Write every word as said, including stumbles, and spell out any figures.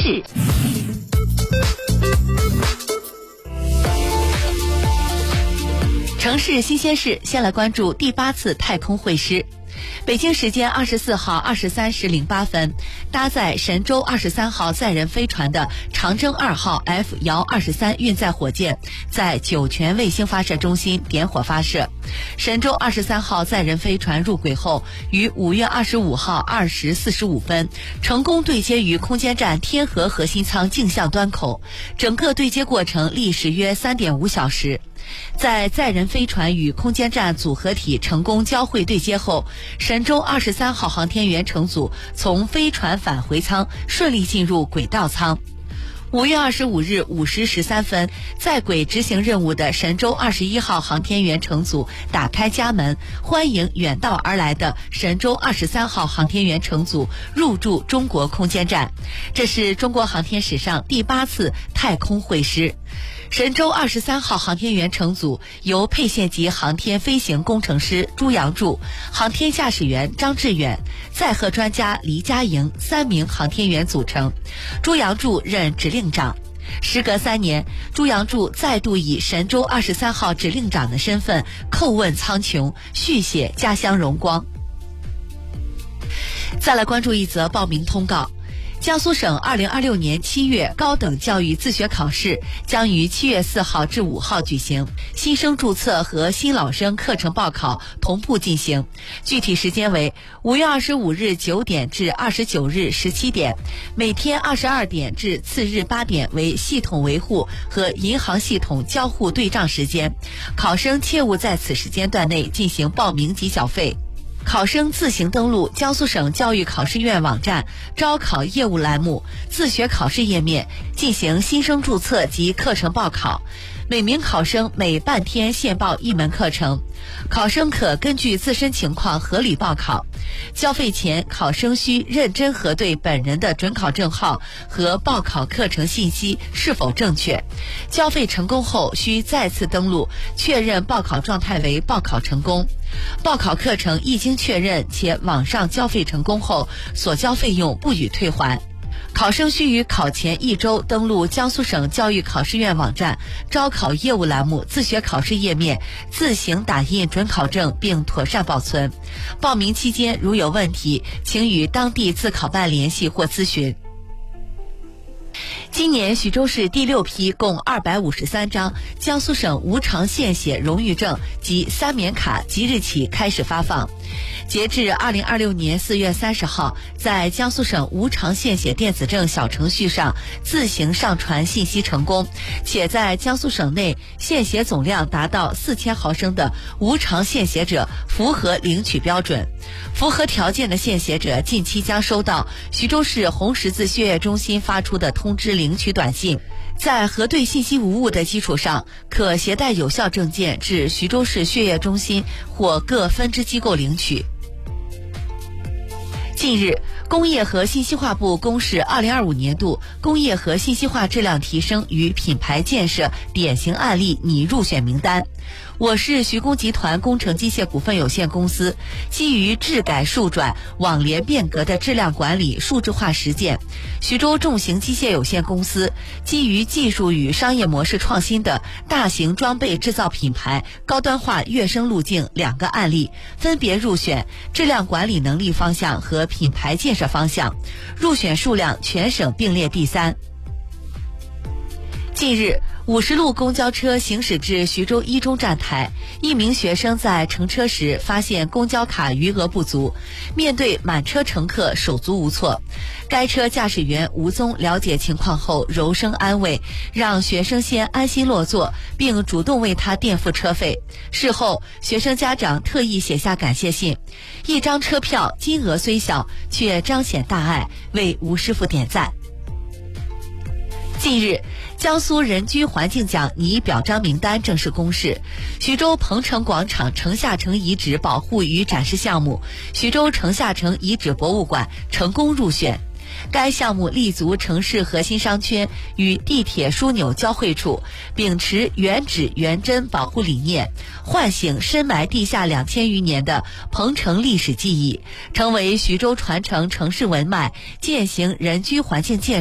事。城市新鲜事，先来关注第八次太空会师。北京时间二十四号二十三时零八分，搭载神舟二十三号载人飞船的长征二号 F 遥二十三运载火箭在酒泉卫星发射中心点火发射。神舟二十三号载人飞船入轨后，于五月二十五号二时四十五分成功对接于空间站天河核心舱径向端口，整个对接过程历时约三点五小时。在载人飞船与空间站组合体成功交会对接后，神舟二十三号航天员乘组从飞船返回舱顺利进入轨道舱。五月二十五日五时十三分，在轨执行任务的神舟二十一号航天员乘组打开家门，欢迎远道而来的神舟二十三号航天员乘组入驻中国空间站。这是中国航天史上第八次太空会师。神舟二十三号航天员乘组由配线级航天飞行工程师朱杨柱、航天驾驶员张志远、载荷专家黎佳莹三名航天员组成。朱杨柱任指令长。时隔三年，朱杨柱再度以神舟二十三号指令长的身份叩问苍穹，续写家乡荣光。再来关注一则报名通告。江苏省二零二六年七月高等教育自学考试将于七月四号至五号举行，新生注册和新老生课程报考同步进行。具体时间为五月二十五日九点至二十九日十七点，每天二十二点至次日八点为系统维护和银行系统交互对账时间，考生切勿在此时间段内进行报名及缴费。考生自行登录江苏省教育考试院网站招考业务栏目自学考试页面进行新生注册及课程报考，每名考生每半天限报一门课程，考生可根据自身情况合理报考。交费前，考生需认真核对本人的准考证号和报考课程信息是否正确。交费成功后，需再次登录确认报考状态为报考成功。报考课程一经确认且网上交费成功后，所交费用不予退还。考生需于考前一周登录江苏省教育考试院网站招考业务栏目自学考试页面，自行打印准考证并妥善保存。报名期间如有问题，请与当地自考办联系或咨询。今年徐州市第六批共二百五十三张江苏省无偿献血荣誉证及三免卡即日起开始发放。截至二零二六年四月三十号，在江苏省无偿献血电子证小程序上自行上传信息成功，且在江苏省内献血总量达到四千毫升的无偿献血者符合领取标准。符合条件的献血者近期将收到徐州市红十字血液中心发出的通知领取短信，在核对信息无误的基础上，可携带有效证件至徐州市血液中心或各分支机构领取。近日，工业和信息化部公示二零二五年度工业和信息化质量提升与品牌建设典型案例拟入选名单。我市徐工集团工程机械股份有限公司基于质改数转网联变革的质量管理数字化实践，徐州重型机械有限公司基于技术与商业模式创新的大型装备制造品牌高端化跃升路径两个案例，分别入选质量管理能力方向和品牌建设方向，入选数量全省并列第三。近日，五十路公交车行驶至徐州一中站台，一名学生在乘车时发现公交卡余额不足，面对满车乘客手足无措。该车驾驶员吴宗了解情况后柔声安慰，让学生先安心落座，并主动为他垫付车费。事后，学生家长特意写下感谢信，一张车票金额虽小，却彰显大爱，为吴师傅点赞。近日，江苏人居环境奖拟表彰名单正式公示，徐州鹏城广场城下城遗址保护与展示项目，徐州城下城遗址博物馆成功入选。该项目立足城市核心商圈与地铁枢纽交汇处，秉持原址原真保护理念，唤醒深埋地下两千余年的鹏城历史记忆，成为徐州传承城市文脉、践行人居环境建设